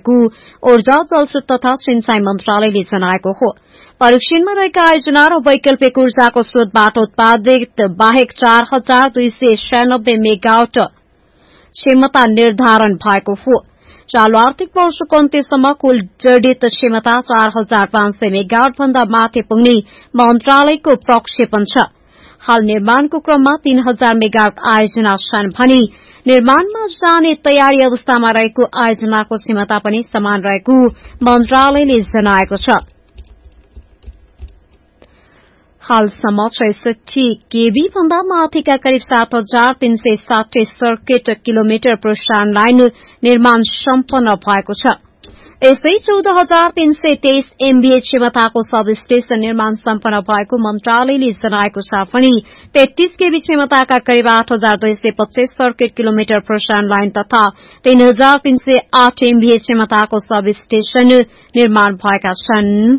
ऊर्जा जलस्रोत तथा सिंचाई मन्त्रालयले जनाएको हो। परीक्षणमा रहेका आयोजना र वैकल्पिक ऊर्जाको स्रोतबाट उत्पादित बाहेक 4296 मेगावाट क्षमता निर्धारण भएको हो। चालू आर्थिक वर्षको अन्त्यसम्म कुल जडित क्षमता 4500 मेगावाट भन्दा माथि पुग्ने मन्त्रालयको प्रक्षेपण छ। हाल निर्माणको क्रममा 3000 मेगावाट आयोजना छन् भने निर्माणमा जाने तयारी अवस्थामा रहेको आयोजनाको क्षमता पनि समान रहेको मन्त्रालयले जनाएको छ। हालसम्म 66 केबी भन्दा माथिका करिब 7360 सर्किट किलोमिटर प्रसारण लाइन निर्माण सम्पन्न भएको छ। यस्तै 14323 एमभीए क्षमताको सब स्टेशन निर्माण सम्पन्न भएको मन्त्रालयले जनाएको छ भने 33 केबी क्षमताका करिब 8225 सर्किट किलोमिटर प्रसारण लाइन तथा 3308 एमभीए क्षमताको सब स्टेशन निर्माण भएका छन्।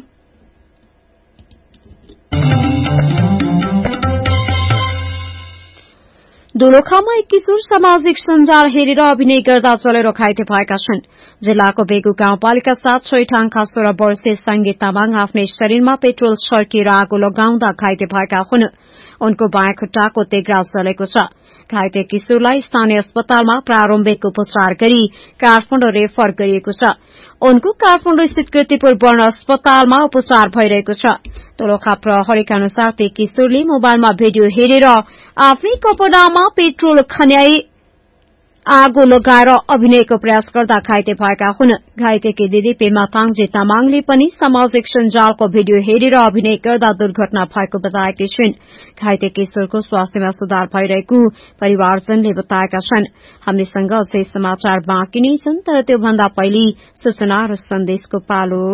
दोलखामा एक किशोर सामाजिक सञ्जाल हेरेर अभिनय गर्दा जलेर घाइते भएका छन्। जिल्लाको बेगु गाउँपालिका 7 छैठाङका 16 वर्षीय संगीत तामाङ आफ्नै शरीरमा पेट्रोल छर्किएर आगो लगाउँदा घाइते भएका हुन्। उनको बायाँ खुट्टाको तेघ्रा जलेको छ। घाइते किशोरलाई स्थानीय अस्पतालमा प्रारम्भिक उपचार गरी काठमाडौँ रेफर गरिएको छ। उनको काठमाडौँ स्थित कीर्तिपुर वर्ण अस्पतालमा उपचार भइरहेको छ। दोलखा प्रहरीका अनुसार ती किशोरले मोबाइलमा भिडियो हेरेर आफ्नै कपडामा पेट्रोल खन्याई आगो लगाएर अभिनयको प्रयास गर्दा घाइते भएका हुन्। घाइतेकी दिदी पेमा ताङजे तामाङले पनि सामाजिक सञ्जालको भिडियो हेरेर अभिनय गर्दा दुर्घटना भएको बताएकी छिन्। घाइते किशोरको स्वास्थ्यमा सुधार भइरहेको परिवारजनले बताएका छन्। हामीसँग अझै समाचार बाँकी नै छन्, तर त्योभन्दा पहिले सूचना र सन्देशको पालो।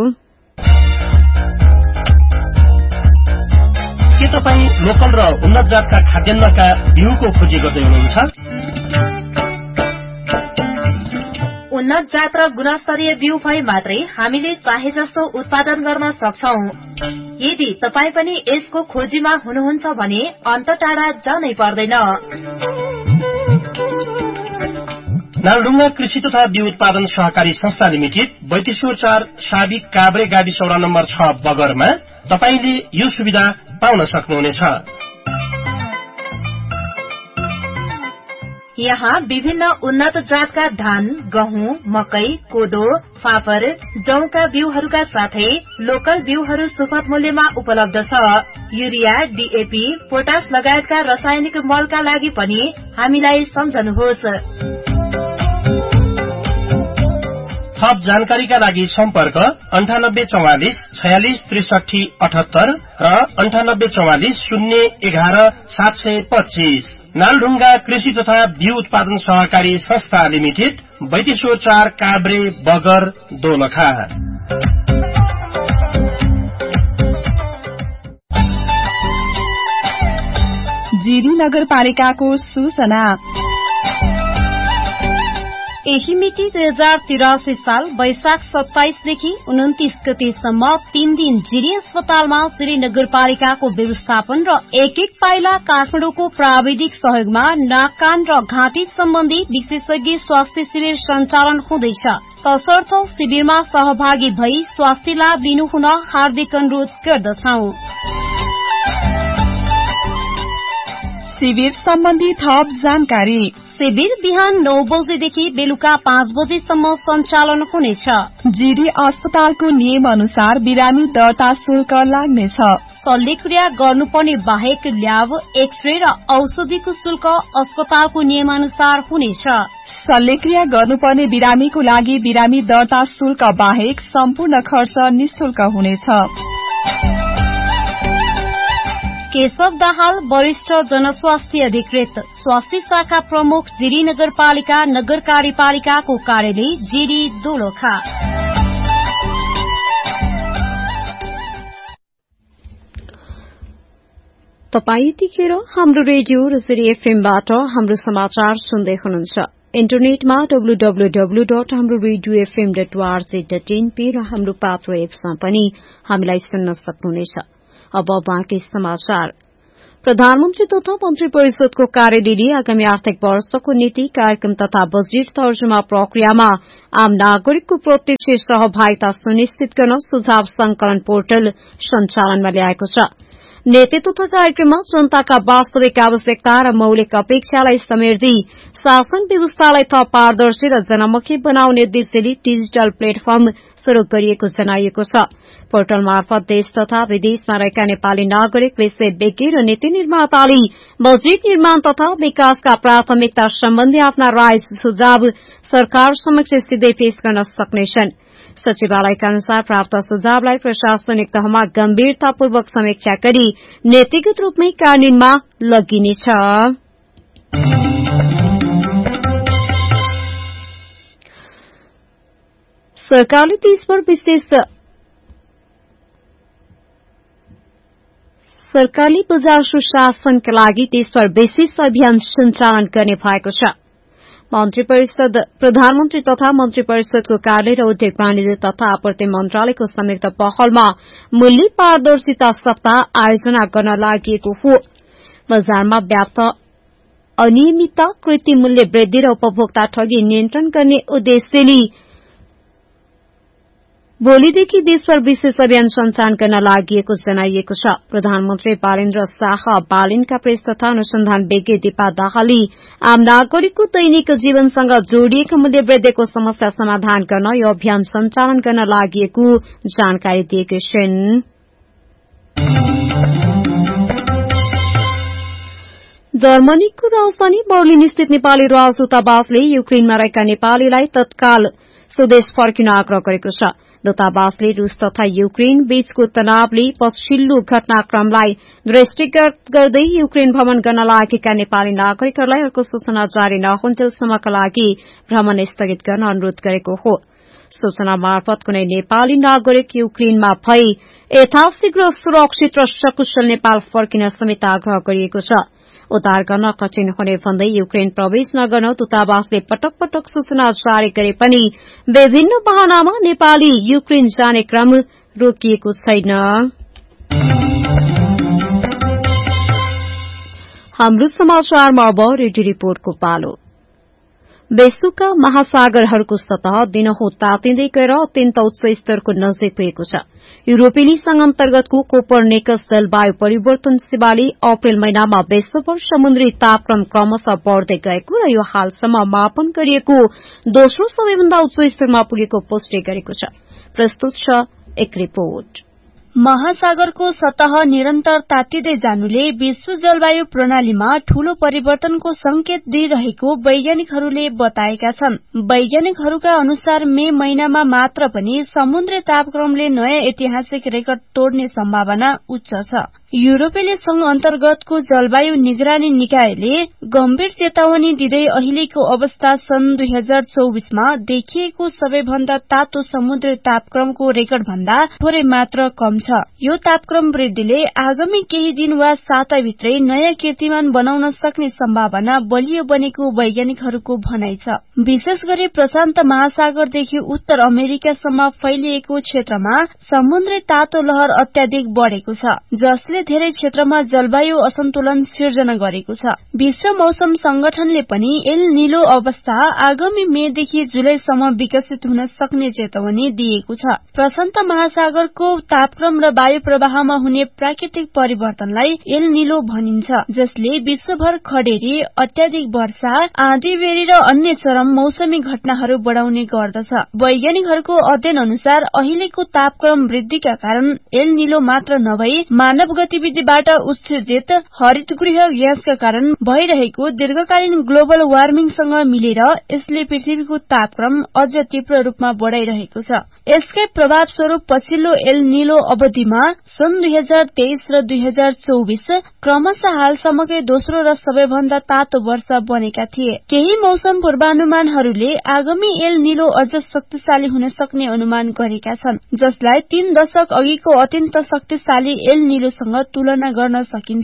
के तपाईँ लोकल र उन्नत जातका खाद्यान्नका बिउको खोजी गर्दै हुनुहुन्छ? उन्नत जात र गुणस्तरीय बिउ भए मात्रै हामीले चाहे जस्तो उत्पादन गर्न सक्छौं। यदि तपाई पनि यसको खोजीमा हुनुहुन्छ भने अन्त टाढा जानै पर्दैन। नालढुङ्गा कृषि तथा बिउ उत्पादन सहकारी संस्था लिमिटेड 3204 साबिक काभ्रे गाविस वडा नम्बर 6 बगरमा तपाईले यो सुविधा पाउन सक्नुहुनेछ। यहाँ विभिन्न उन्नत जातका धान, गहुँ, मकै, कोदो, फापर, जौका बिउहरूका साथै लोकल बिउहरू सुपथ मूल्यमा उपलब्ध छ। युरिया, डीएपी, पोटास लगायतका रासायनिक मलका लागि पनि हामीलाई सम्झनुहोस्। थप जानकारीका लागि सम्पर्क 9844 46 63 78 र 9844 011 725। नालढुङ्गा कृषि तथा बिउ उत्पादन सहकारी संस्था लिमिटेड 3204 काभ्रे बगर दोलखा। जिरी नगरपालिकाको सूचना। यही मिति 2083 साल वैशाख 27 देखि 29 गतेसम्म 3 दिन जिरी अस्पतालमा जिरी नगरपालिकाको व्यवस्थापन र एक पाइला काठमाडौँको प्राविधिक सहयोगमा नाक कान र घाँटी सम्बन्धी विशेषज्ञ स्वास्थ्य शिविर सञ्चालन हुँदैछ। तसर्थ शिविरमा सहभागी भई स्वास्थ्य लाभ लिनुहुन हार्दिक अनुरोध गर्दछौं। शिविर सम्बन्धी थप जानकारी। शिविर बिहान 9 बजेदेखि बेलुका 5 बजेसम्म सञ्चालन हुनेछ। जिरी अस्पतालको नियम अनुसार बिरामी दर्ता शुल्क लाग्नेछ। शल्यक्रिया गर्नुपर्ने बाहेक ल्याब, एक्सरे र औषधिको शुल्क अस्पतालको नियम अनुसार हुनेछ। शल्यक्रिया गर्नुपर्ने बिरामीको लागि बिरामी दर्ता शुल्क बाहेक सम्पूर्ण खर्च निशुल्क हुनेछ। केशव दाहाल वरिष्ठ जनस्वास्थ्य अधिकृत, स्वास्थ्य शाखा प्रमुख, जिरी नगरपालिका नगर कार्यपालिकाको कार्यालय जिरी दोलखा। तपाई यतिखेर हाम्रो रेडियो र जिरी एफएमबाट हाम्रो समाचार सुन्दै हुनुहुन्छ। इन्टरनेटमा www.hamroradiofm.org.in र हाम्रो पात्रो एप्समा पनि हामीलाई सुन्न सक्नुहुनेछ। अब बाँकी समाचार। प्रधानमन्त्री तथा मन्त्री परिषदको कार्यदिली आगामी आर्थिक वर्षको नीति कार्यक्रम तथा बजेट तर्जुमा प्रक्रियामा आम नागरिकको प्रत्यक्ष सहभागिता सुनिश्चित गर्न सुझाव संकलन पोर्टल सञ्चालनमा ल्याएको छ। नीति तथा कार्यक्रममा जनताका वास्तविक आवश्यकता र मौलिक अपेक्षालाई समेट्दै शासन व्यवस्थालाई थप पारदर्शी र जनमुखी बनाउने उद्देश्यले डिजिटल प्लेटफर्म शुरू गरिएको जनाइएको छ। पोर्टल मार्फत देश तथा विदेशमा रहेका नेपाली नागरिक, विषयविज्ञ र नीति निर्माताले बजेट निर्माण तथा विकासका प्राथमिकता सम्बन्धी आफ्ना राय सुझाव सरकार समक्ष सिधै पेश गर्न सक्नेछन्। सचिवालयका अनुसार प्राप्त सुझावलाई प्रशासनिक तहमा गम्भीरतापूर्वक समीक्षा गरी नीतिगत रूपमै कार्यान्वयनमा लगिनेछ। सरकारले देशभर सरकारले बजार सुशासनका लागि देशभर विशेष अभियान सञ्चालन गर्ने भएको छ। प्रधानमन्त्री तथा मन्त्री परिषदको कार्य र उद्योग वाणिज्य तथा आपूर्ति मन्त्रालयको संयुक्त पहलमा मूल्य पारदर्शिता सप्ताह आयोजना गर्न लागि हो। बजारमा व्याप्त अनियमितता, कृत्रिम मूल्य वृद्धि र उपभोक्ता ठगी नियन्त्रण गर्ने उद्देश्यले भोलिदेखि देशभर विशेष अभियान सञ्चालन गर्न लागि जनाइएको छ। प्रधानमन्त्री बालेन्द्र शाह बालिनका प्रेस तथा अनुसन्धान विज्ञ दीपा दाहालले आम नागरिकको दैनिक जीवनसँग जोडिएको मूल्य वृद्धिको समस्या समाधान गर्न यो अभियान सञ्चालन गर्न लागि जानकारी दिएका छन्। जर्मनीको राजधानी बर्लिन स्थित नेपाली राजदूतावासले युक्रेनमा रहेका नेपालीलाई तत्काल स्वदेश फर्किन आग्रह गरेको छ। दूतावासले रूस तथा युक्रेन बीचको तनावले पछिल्लो घटनाक्रमलाई दृष्टिगत गर्दै युक्रेन भ्रमण गर्न लागेका नेपाली नागरिकहरूलाई अर्को सूचना जारी नहुन्जेलसम्मका लागि भ्रमण स्थगित गर्न अनुरोध गरेको हो। सूचना मार्फत कुनै नेपाली नागरिक युक्रेनमा भई यथाशीघ्र सुरक्षित र सकुशल नेपाल फर्किन समेत आग्रह गरिएको छ। उद्धार गर्न कठिन हुने भन्दै युक्रेन प्रवेश नगर्न दूतावासले पटक पटक सूचना जारी गरे पनि विभिन्न बहानामा नेपाली युक्रेन जाने क्रम रोकिएको छैन। हाम्रो समाचारमा अब रेडियो रिपोर्टको पालो। विश्वका महासागरहरूको सतह दिनहुँ तातिँदै गएर अत्यन्त उच्च स्तरको नजिक पुगेको छ। युरोपेली संघ अन्तर्गतको कोपरनिकस जलवायु परिवर्तन सेवाले अप्रेल महिनामा विश्वभर समुद्री तापक्रम क्रमशः बढ़दै गएको र यो हालसम्म मापन गरिएको दोस्रो सबैभन्दा उच्च स्तरमा पुगेको पुष्टि गरेको छ। प्रस्तुत छ एक रिपोर्ट। महासागरको सतह निरन्तर तातिँदै जानुले विश्व जलवायु प्रणालीमा ठूलो परिवर्तनको संकेत दिइरहेको वैज्ञानिकहरूले बताएका छन्। वैज्ञानिकहरूका अनुसार मे महिनामा मात्र पनि समुद्री तापक्रमले नयाँ ऐतिहासिक रेकर्ड तोड्ने सम्भावना उच्च छ। युरोपेली संघ अन्तर्गतको जलवायु निगरानी निकायले गम्भीर चेतावनी दिँदै अहिलेको अवस्था सन् 2024 मा देखिएको सबैभन्दा तातो समुद्री तापक्रमको रेकर्ड भन्दा थोरै मात्र कम छ। यो तापक्रम वृद्धिले आगामी केही दिन वा साताभित्रै नयाँ कीर्तिमान बनाउन सक्ने सम्भावना बलियो बनेको वैज्ञानिकहरूको भनाइ छ। विशेष गरी प्रशान्त महासागरदेखि उत्तर अमेरिकासम्म फैलिएको क्षेत्रमा समुद्री तातो लहर अत्याधिक बढ़ेको छ, जसले धेरै क्षेत्रमा जलवायु असन्तुलन सिर्जना गरेको छ। विश्व मौसम संगठनले पनि एल निलो अवस्था आगामी मेदेखि जुलाईसम्म विकसित हुन सक्ने चेतावनी दिएको छ। प्रशान्त महासागरको तापक्रम र वायु प्रवाहमा हुने प्राकृतिक परिवर्तनलाई एल निलो भनिन्छ, जसले विश्वभर खडेरी, अत्याधिक वर्षा, आँधीबेहरी र अन्य चरम मौसमी घटनाहरू बढ़ाउने गर्दछ। वैज्ञानिकहरूको अध्ययन अनुसार अहिलेको तापक्रम वृद्धिका कारण एल निलो मात्र नभई मानव गतिविधिबाट उत्सर्जित हरितगृह ग्यासका कारण भइरहेको दीर्घकालीन ग्लोबल वार्मिङसँग मिलेर यसले पृथ्वीको तापक्रम अझ तीव्र रूपमा बढ़ाइरहेको छ। यसकै प्रभाव स्वरूप पछिल्लो एल निलो अवधिमा सन् 2023 र 2024 क्रमशः हालसम्मकै दोस्रो र सबैभन्दा तातो वर्ष बनेका थिए। केही मौसम पूर्वानुमानहरूले आगामी एल निलो अझ शक्तिशाली हुन सक्ने अनुमान गरेका छन्, जसलाई 3 दशक अघिको अत्यन्त शक्तिशाली एल निलोसँग तुलना गर्न सकिन्छ।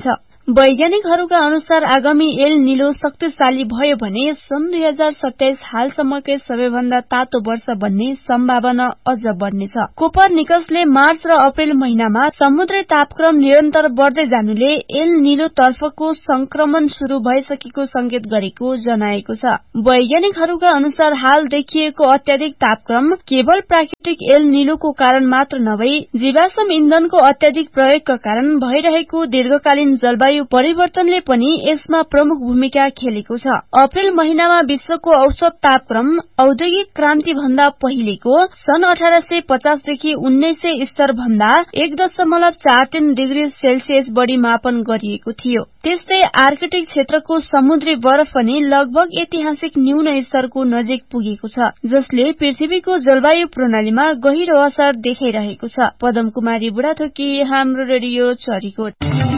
वैज्ञानिकहरूका अनुसार आगामी एल निलो शक्तिशाली भयो भने सन् 2027 हालसम्मकै सबैभन्दा तातो वर्ष बन्ने सम्भावना अझ बढ्नेछ। कोपरनिकसले मार्च र अप्रेल महिनामा समुद्री तापक्रम निरन्तर बढ्दै जानुले एल निलो तर्फको संक्रमण शुरू भइसकेको संकेत गरेको जनाएको छ। वैज्ञानिकहरूका अनुसार हाल देखिएको अत्याधिक तापक्रम केवल प्राकृतिक एल निलोको कारण मात्र नभई जीवाश्म इन्धनको अत्याधिक प्रयोगका कारण भइरहेको दीर्घकालीन जलवायु परिवर्तनले पनि यसमा प्रमुख भूमिका खेलेको छ। अप्रेल महिनामा विश्वको औसत तापक्रम औद्योगिक क्रान्ति भन्दा पहिलेको सन् 1850 देखि 1900 स्तर भन्दा 1.43 डिग्री सेल्सियस बढ़ी मापन गरिएको थियो। त्यस्तै आर्कटिक क्षेत्रको समुद्री बरफ पनि लगभग ऐतिहासिक न्यून स्तरको नजिक पुगेको छ, जसले पृथ्वीको जलवायु प्रणालीमा गहिरो असर देखाइरहेको छ। पदम कुमारी बुढाथोकी, हाम्रो रेडियो चरीकोट।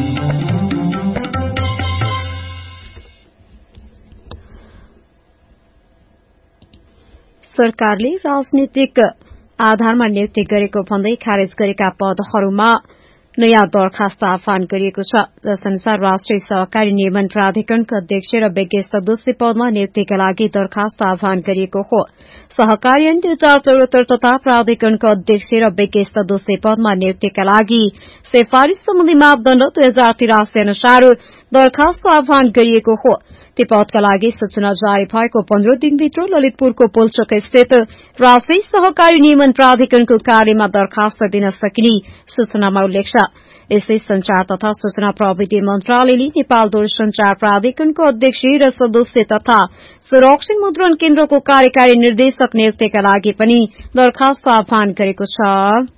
सरकारले राजनीतिक आधारमा नियुक्ति गरेको भन्दै खारेज गरेका पदहरूमा नयाँ दरखास्त आह्वान गरिएको छ। जसअनुसार राष्ट्रिय सहकारी नियमन प्राधिकरणका अध्यक्ष र विज्ञ सदस्य पदमा नियुक्तिका लागि दरखास्त आह्वान गरिएको हो। सहकारी ऐन 2074 तथा प्राधिकरणका अध्यक्ष र विज्ञ सदस्य पदमा नियुक्तिका लागि सिफारिश सम्बन्धी मापदण्ड 2083 अनुसार दरखास्त आह्वान गरिएको हो। ती पदका लागि सूचना जारी भएको 15 दिनभित्र ललितपुरको पुलचोक स्थित राष्ट्रिय सहकारी नियमन प्राधिकरणको कार्यमा दरखास्त दिन सकिने सूचनामा उल्लेख छ। यसै संचार तथा सूचना प्रविधि मन्त्रालयले नेपाल दूरसंचार प्राधिकरणको अध्यक्ष र सदस्य तथा संरक्षण मुद्रण केन्द्रको कार्यकारी निर्देशक नियुक्तिका लागि पनि दरखास्त आह्वान गरेको छ।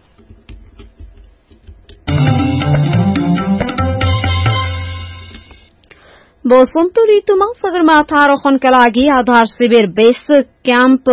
वसन्त ऋतुमा सगरमाथा आरोहणका लागि आधार शिविर बेस क्याम्प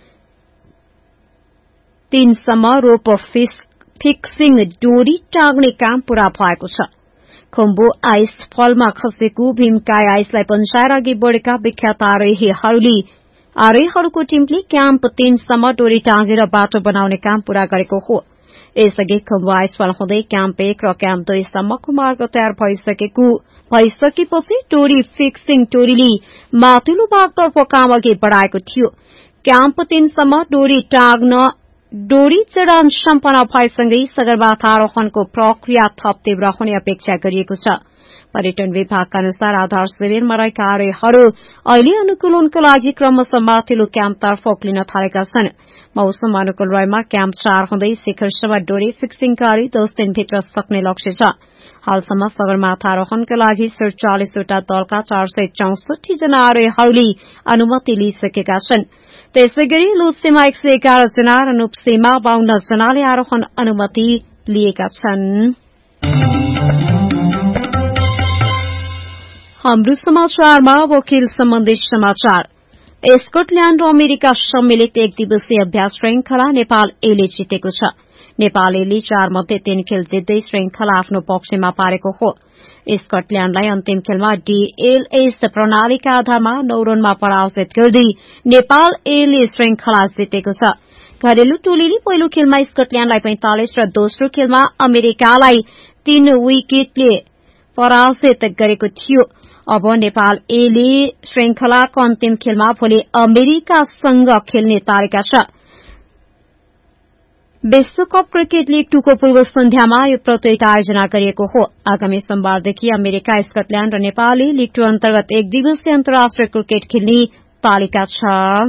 3 सम्म रोप फिक्सिङ डोरी टाँग्ने काम पूरा भएको छ। खुम्बु आइस फलमा खसेको भीमकाय आइसलाई पन्छाएर अघि बढ़ेका विख्यात आरोहीहरूको टीमले क्याम्प 3 सम्म डोरी टाँगेर बाटो बनाउने काम पूरा गरेको हो। यसअघि खुम्बु आइसफल हुँदै क्याम्प 1 र क्याम्प 2 सम्मको मार्ग तयार भइसकेपछि डोरी फिक्सिङ टोलीले माथिल्लो भागतर्फ काम अघि बढ़ाएको थियो। क्याम्प 3 सम्म डोरी चढ़ान सम्पन्न भएसँगै सगरमाथा आरोहणको प्रक्रिया थप तीव्र हुने अपेक्षा गरिएको छ। पर्यटन विभागका अनुसार आधार शिविरमा रहेका आरोहीहरू अहिले अनुकूलनका लागि क्रमशः माथिल्लो क्याम्पतर्फ उक्लिन थालेका छन्। मौसम अनुकूल रहेमा क्याम्प 4 हुँदै शिखरसम्म डोरी फिक्सिङ कार्य 10 दिनभित्र सक्ने लक्ष्य छ। हालसम्म सगरमाथा आरोहणका लागि 47 वटा दलका 464 जना आरोहीहरूले अनुमति लिइसकेका छन्। त्यसै गरी लुत्सेमा 111 जना र नुप्सेमा 52 जनाले आरोहण अनुमति लिएका छन्। हाम्रो समाचारमा वकिल सम्बन्धी समाचार। स्कटल्याण्ड र अमेरिका सम्मिलित 1 दिवसीय अभ्यास श्रृंखला नेपाल एले जितेको छ। नेपाल एले 4 मध्ये 3 खेल जित्दै श्रृंखला आफ्नो पक्षमा पारेको हो। स्कटल्याण्डलाई अन्तिम खेलमा डीएलएस प्रणालीका आधारमा 9 रनमा पराजित गर्दै नेपाल एले श्रृंखला जितेको छ। घरेलु टोलीले पहिलो खेलमा स्कटल्याण्डलाई 45 र दोस्रो खेलमा अमेरिकालाई 3 विकेटले पराजित गरेको थियो। अब नेपाल एले श्रृंखलाको अन्तिम खेलमा भोलि अमेरिकासँग खेल्ने तालिका छ। विश्वकप क्रिकेट लीग 2 को पूर्व सन्ध्यामा यो प्रतियोगिता आयोजना गरिएको हो। आगामी सोमबारदेखि अमेरिका, स्कटल्याण्ड र नेपालले लीग 2 अन्तर्गत 1 दिवसीय अन्तर्राष्ट्रिय क्रिकेट खेल्ने तालिका छ।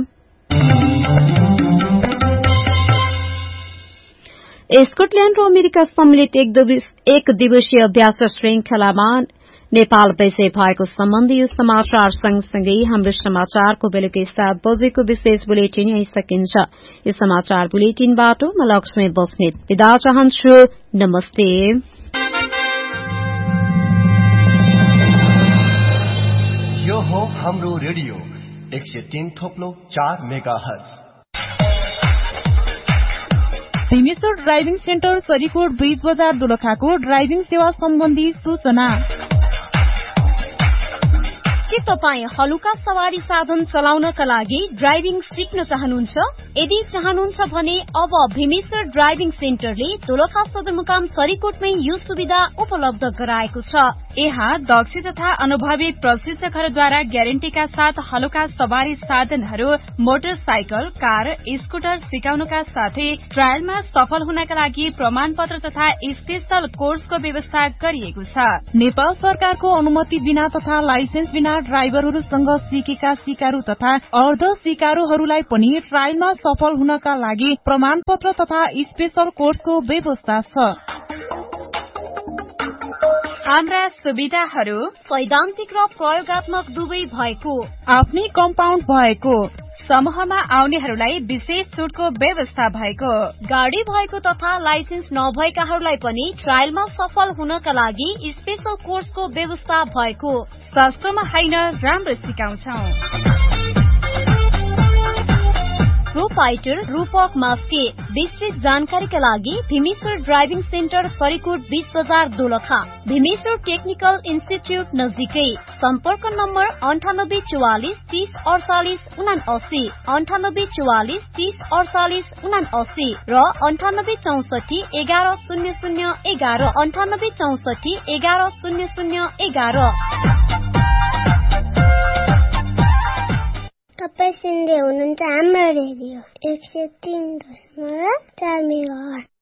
स्कटल्याण्ड र अमेरिका सम्मिलित 1 दिवसीय अभ्यास श्रृंखलामा नेपाल विजय भएको सम्बन्धी यो समाचार सँगसँगै हाम्रो समाचारको बेलुकी 7 बजेको विशेष बुलेटिन यही सकिन्छ। यो समाचार बुलेटिनबाट म लक्ष्मी बस्नेत बिदा चाहन्छु। नमस्ते। यो हो हाम्रो radio 103.4 megahertz. Bhimeshwar driving centre Sarikot bridge बजार दोलखाको ड्राइभिङ सेवा सम्बन्धी सूचना। के तपाईँ हलुका सवारी साधन चलाउनका लागि ड्राइभिङ सिक्न चाहनुहुन्छ? यदि चाहनुहुन्छ भने अब भीमेश्वर ड्राइभिङ सेन्टरले दोलखा सदरमुकाम सरीकोटमै यो सुविधा उपलब्ध गराएको छ। यहाँ दक्ष तथा अनुभवी प्रशिक्षकहरूद्वारा ग्यारेन्टीका साथ हलुका सवारी साधनहरू, मोटरसाइकल, कार, स्कुटर सिकाउनका साथै ट्रायलमा सफल हुनका लागि प्रमाणपत्र तथा स्पेशल कोर्सको व्यवस्था गरिएको छ। नेपाल सरकारको अनुमति बिना तथा लाइसेन्स बिना ड्राइभरहरूसँग सिकेका सिकारु तथा अर्ध सिकारुहरूलाई पनि ट्रायलमा सफल हुनका लागि प्रमाणपत्र तथा स्पेशल कोर्सको व्यवस्था छ। हाम्रा सुविधाहरू सैद्धान्तिक र प्रयोगात्मक दुवै भएको, आफ्नै कम्पाउन्ड भएको, समूहमा आउनेहरूलाई विशेष छुटको व्यवस्था भएको, गाडी भएको तथा लाइसेन्स नभएकाहरूलाई पनि ट्रायलमा सफल हुनका लागि स्पेशल कोर्सको व्यवस्था भएको। सस्तोमा होइन, राम्रो सिकाउँछौं। प्रोपाइटर रूपक मास्के। विस्तृत जानकारीका लागि भीमेश्वर ड्राइभिङ सेन्टर सरीकोट 20 बजार दोलखा, भीमेश्वर टेक्निकल इन्स्टिच्युट नजिकै। सम्पर्क नम्बर 9844 30 48 79, 9844 30 48 79 र 9864 11 00 11, 9864 11 00 11। तपाईं सुन्दै हुनुहुन्छ हाम्रो रेडियो 103.4 मेगाहर्ज।